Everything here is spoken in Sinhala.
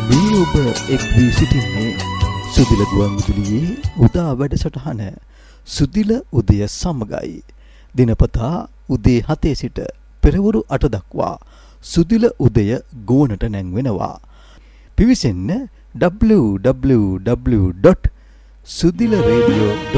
මේ ඔබ එක් වී සිටින්නේ සුදිල ගුවන් විදුලියේ උදා වැඩසටහන සුදිල උදය සමගයි. දිනපතා උදේ 7 සිට පෙරවරු 8 දක්වා සුදිල උදය ගුවනට නැංවෙනවා. පිවිසෙන්න www.sudilaradio